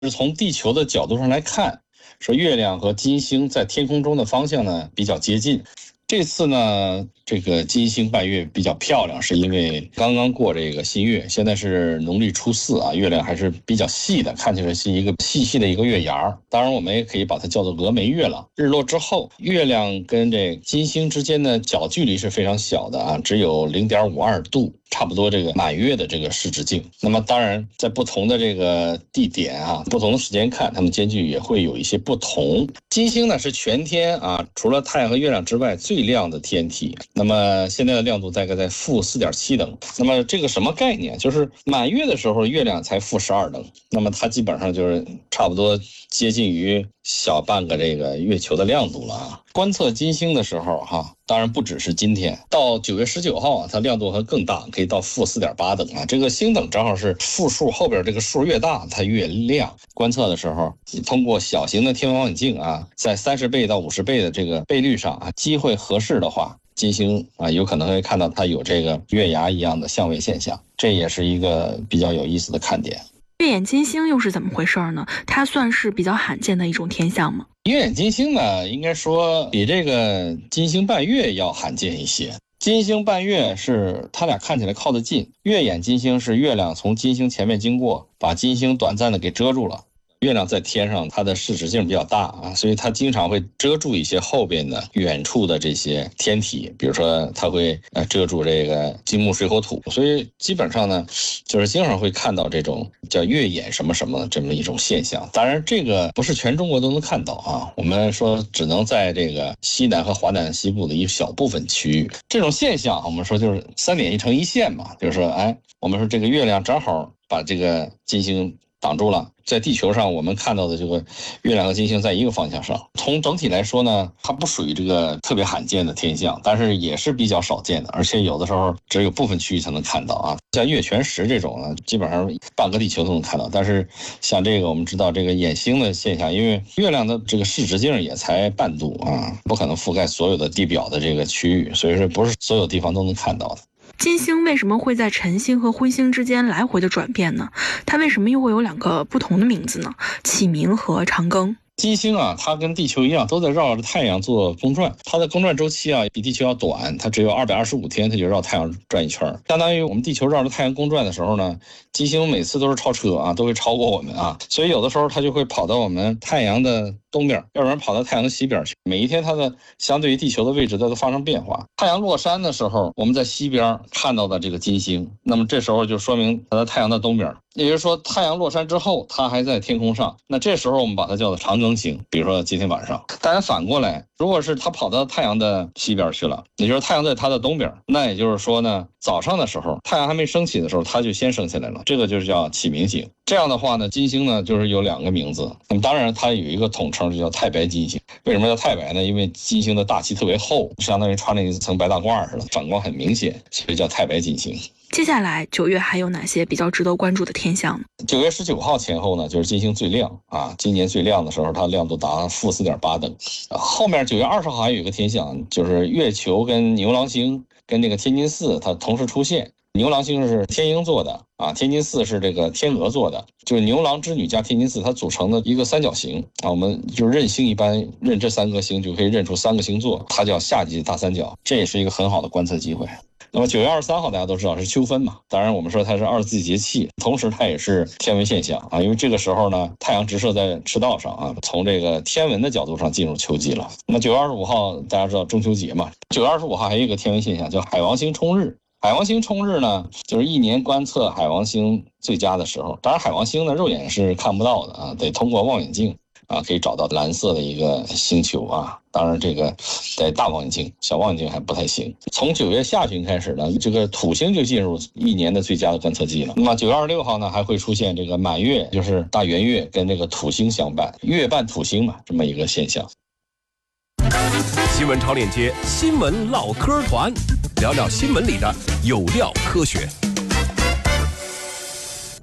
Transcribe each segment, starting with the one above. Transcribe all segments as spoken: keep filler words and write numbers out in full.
是从地球的角度上来看，说月亮和金星在天空中的方向呢比较接近。这次呢，这个金星伴月比较漂亮，是因为刚刚过这个新月，现在是农历初四啊，月亮还是比较细的，看起来是一个细细的一个月牙。当然，我们也可以把它叫做峨眉月了。日落之后，月亮跟这金星之间的角距离是非常小的啊，只有 零点五二度。差不多这个满月的这个视直径。那么当然在不同的这个地点啊，不同的时间看，它们间距也会有一些不同。金星呢是全天啊，除了太阳和月亮之外最亮的天体。那么现在的亮度大概在负 四点七等。那么这个什么概念？就是满月的时候月亮才负十二等，那么它基本上就是差不多接近于小半个这个月球的亮度了啊。观测金星的时候哈，当然不只是今天，到九月十九号啊，它亮度还更大，可以到负 四点八等啊。这个星等正好是负数后边这个数越大它越亮。观测的时候通过小型的天文望远镜啊，在三十倍到五十倍的这个倍率上啊，机会合适的话，金星啊有可能会看到它有这个月牙一样的相位现象，这也是一个比较有意思的看点。 月眼金星又是怎么回事呢？它算是比较罕见的一种天象吗？ 月眼金星呢，应该说比这个金星伴月要罕见一些。金星伴月是它俩看起来靠得近，月眼金星是月亮从金星前面经过，把金星短暂的给遮住了。月亮在天上，它的视直径比较大啊，所以它经常会遮住一些后边的远处的这些天体，比如说它会呃遮住这个金木水火土，所以基本上呢，就是经常会看到这种叫月眼什么什么这么一种现象。当然，这个不是全中国都能看到啊，我们说只能在这个西南和华南西部的一小部分区域。这种现象，我们说就是三点一成一线嘛，就是说，哎，我们说这个月亮正好把这个金星挡住了，在地球上我们看到的这个月亮和金星在一个方向上。从整体来说呢，它不属于这个特别罕见的天象，但是也是比较少见的，而且有的时候只有部分区域才能看到啊。像月全食这种呢，基本上半个地球都能看到。但是像这个我们知道这个掩星的现象，因为月亮的这个视直径也才半度啊，不可能覆盖所有的地表的这个区域，所以说不是所有地方都能看到的。 金星为什么会在晨星和昏星之间来回的转变呢？它为什么又会有两个不同的名字呢？启明和长庚。 金星啊，它跟地球一样，都在绕着太阳做公转。它的公转周期啊，比地球要短，它只有二百二十五天，它就绕太阳转一圈。相当于我们地球绕着太阳公转的时候呢，金星每次都是超车啊，都会超过我们啊。所以有的时候它就会跑到我们太阳的东边，要不然跑到太阳的西边去。每一天它的相对于地球的位置它都发生变化。太阳落山的时候，我们在西边看到的这个金星，那么这时候就说明它在太阳的东边。也就是说，太阳落山之后，它还在天空上。那这时候我们把它叫做长庚星。比如说今天晚上，当然反过来，如果是它跑到太阳的西边去了，也就是太阳在它的东边，那也就是说呢，早上的时候，太阳还没升起的时候，它就先升起来了，这个就是叫启明星。这样的话呢，金星呢就是有两个名字。那么当然它有一个统称，就叫太白金星。为什么叫太白呢？因为金星的大气特别厚，相当于穿了一层白大褂似的，反光很明显，所以叫太白金星。 接下来九月还有哪些比较值得关注的天象呢？ 九月十九号前后呢，就是金星最亮啊，今年最亮的时候，它亮度达负 四点八等。后面九月二十号还有一个天象，就是月球跟牛郎星跟这个天津四它同时出现。牛郎星是天鹰座的啊，天津四是这个天鹅座的，就是牛郎织女加天津四它组成的一个三角形啊。我们就是认星一般认这三个星就可以认出三个星座，它叫夏季大三角，这也是一个很好的观测机会。那么九月二十三号大家都知道是秋分嘛，当然我们说它是二十四节气，同时它也是天文现象啊，因为这个时候呢太阳直射在赤道上啊，从这个天文的角度上进入秋季了。那么九月二十五号大家知道中秋节嘛，九月二十五号还有一个天文现象叫海王星冲日。海王星冲日呢，就是一年观测海王星最佳的时候。当然海王星呢肉眼是看不到的啊，得通过望远镜啊，可以找到蓝色的一个星球啊。当然这个在大望远镜，小望远镜还不太行。从九月下旬开始呢，这个土星就进入一年的最佳的观测季了。那么九月二十六号呢，还会出现这个满月，就是大圆月跟这个土星相伴，月伴土星嘛，这么一个现象。 新闻超链接，新闻唠嗑团，聊聊新闻里的有料科学。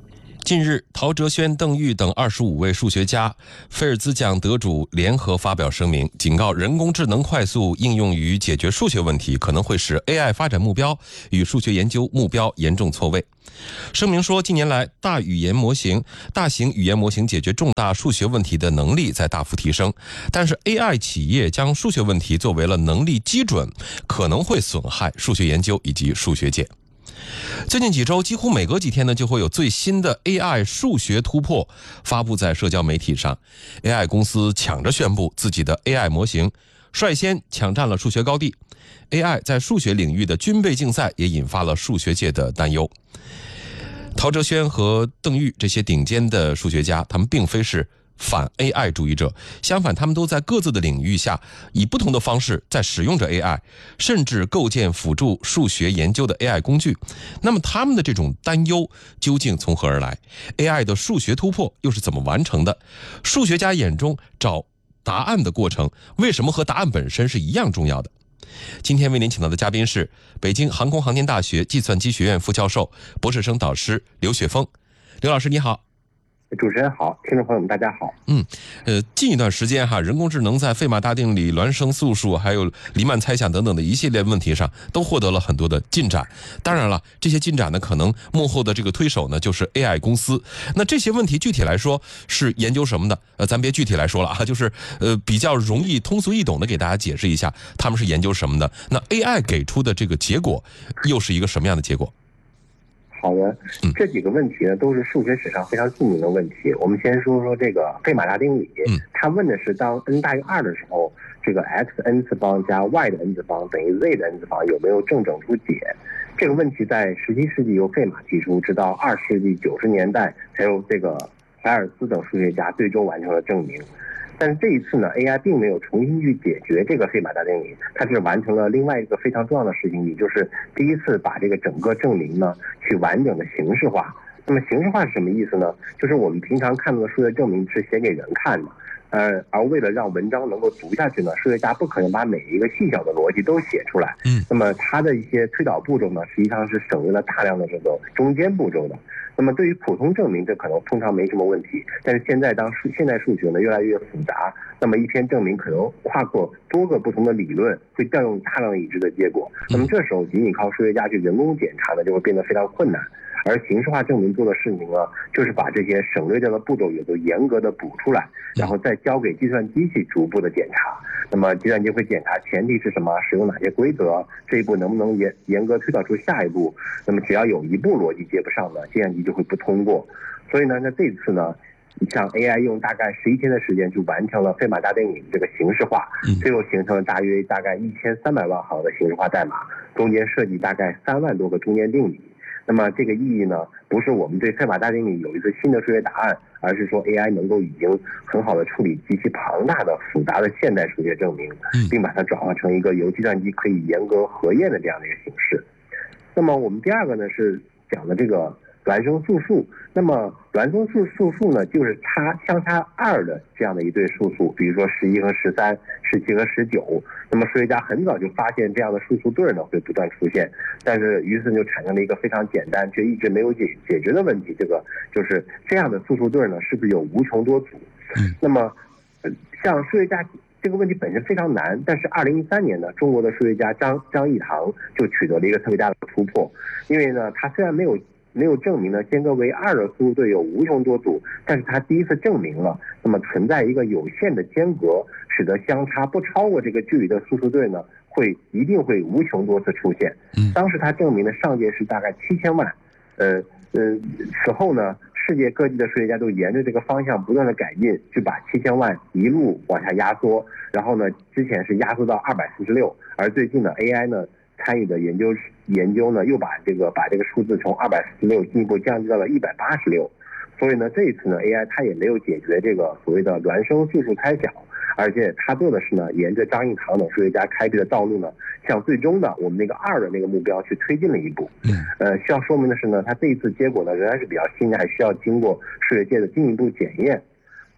近日，陶哲轩、邓玉等二十五位数学家、菲尔兹奖得主联合发表声明，警告人工智能快速应用于解决数学问题，可能会使 A I 发展目标与数学研究目标严重错位。声明说，近年来大语言模型、大型语言模型解决重大数学问题的能力在大幅提升，但是 A I 企业将数学问题作为了能力基准，可能会损害数学研究以及数学界。最近几周，几乎每隔几天呢，就会有最新的 A I 数学突破发布在社交媒体上。A I 公司抢着宣布自己的 A I 模型，率先抢占了数学高地。A I 在数学领域的军备竞赛也引发了数学界的担忧。陶哲轩和邓玉这些顶尖的数学家，他们并非是反 A I 主义者，相反，他们都在各自的领域下以不同的方式在使用着 A I， 甚至构建辅助数学研究的 A I 工具。那么他们的这种担忧究竟从何而来？ A I 的数学突破又是怎么完成的？数学家眼中找答案的过程，为什么和答案本身是一样重要的？今天为您请到的嘉宾是北京航空航天大学计算机学院副教授、博士生导师刘雪峰。刘老师你好。 主持人好，听众朋友们大家好。 嗯，呃，近一段时间哈，人工智能在费马大定理、孪生素数还有黎曼猜想等等的一系列问题上都获得了很多的进展。当然了，这些进展呢，可能幕后的这个推手呢就是 A I 公司。那这些问题具体来说是研究什么的？呃，咱别具体来说了啊，就是呃比较容易通俗易懂的给大家解释一下，他们是研究什么的。那 A I 给出的这个结果又是一个什么样的结果？ 好的，这几个问题呢都是数学史上非常著名的问题。我们先说说这个费马大定理，它问的是当 n 大于二的时候，这个 x n 次方加 y 的 n 次方等于 z 的 n 次方有没有正整数解？这个问题在十七世纪由费马提出，直到二十世纪九十年代才由这个怀尔斯等数学家最终完成了证明。但是这一次呢 ，A I 并没有重新去解决这个费马大定理，它是完成了另外一个非常重要的事情，也就是第一次把这个整个证明呢去完整的形式化。那么形式化是什么意思呢？就是我们平常看到的数学证明是写给人看的，呃，而为了让文章能够读下去呢，数学家不可能把每一个细小的逻辑都写出来。嗯，那么它的一些推导步骤呢，实际上是省略了大量的这个中间步骤的。那么对于普通证明，这可能通常没什么问题。但是现在当数现代数学呢越来越复杂，那么一篇证明可能跨过多个不同的理论，会调用大量已知的结果。那么这时候仅仅靠数学家去人工检查呢，就会变得非常困难。而形式化证明做的事情呢，就是把这些省略掉的步骤也都严格的补出来，然后再交给计算机去逐步的检查。那么计算机会检查前提是什么，使用哪些规则，这一步能不能严严格推导出下一步。那么只要有一步逻辑接不上呢，计算机就会不通过。所以呢，那这次呢，像 A I 用大概十一天的时间就完成了费马大定理这个形式化，最后形成了大约大概一千三百万行的形式化代码，中间涉及大概三万多个中间定理。那么这个意义呢，不是我们对费马大定理有一个新的数学答案，而是说 A I 能够已经很好的处理极其庞大的复杂的现代数学证明，并把它转化成一个由计算机可以严格核验的这样的一个形式。那么我们第二个呢是讲的这个孪生素数。那么孪生素素数呢，就是差相差二的这样的一对数数，比如说十一和十三、十七和十九。那么数学家很早就发现这样的数数对呢会不断出现，但是于是就产生了一个非常简单却一直没有解解决的问题，这个就是这样的数数对呢是不是有无穷多组？那么像数学家这个问题本身非常难，但是二零一三年呢，中国的数学家张张益唐就取得了一个特别大的突破，因为呢他虽然没有没有证明呢间隔为二的数数对有无穷多组，但是他第一次证明了，那么存在一个有限的间隔，使得相差不超过这个距离的数数对呢，会一定会无穷多次出现。当时他证明的上限是大概七千万，呃呃，此后呢，世界各地的数学家都沿着这个方向不断的改进，就把七千万一路往下压缩，然后呢，之前是压缩到二百四十六，而最近呢 A I 呢参与的研究研究呢，又把这个把这个数字从二百四十六进一步降低到了一百八十六。所以呢，这一次呢 A I 它也没有解决这个所谓的孪生素数猜想，而且它做的是呢，沿着张益唐等数学家开辟的道路呢，向最终的我们那个二的那个目标去推进了一步。呃，需要说明的是呢，它这一次结果呢仍然是比较新的，还需要经过数学界的进一步检验。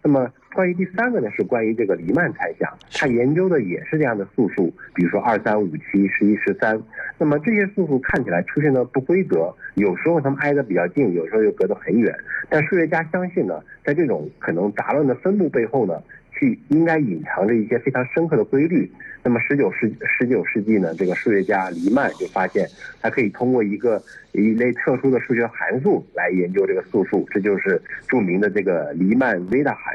那么关于第三个呢，是关于这个黎曼猜想，他研究的也是这样的素数，比如说二三五七十一十三。那么这些素数看起来出现的不规则，有时候它们挨得比较近，有时候又隔得很远。但数学家相信呢，在这种可能杂乱的分布背后呢，去应该隐藏着一些非常深刻的规律。那么十九世十九世纪呢，这个数学家黎曼就发现，他可以通过一个一类特殊的数学函数来研究这个素数，这就是著名的这个黎曼维达函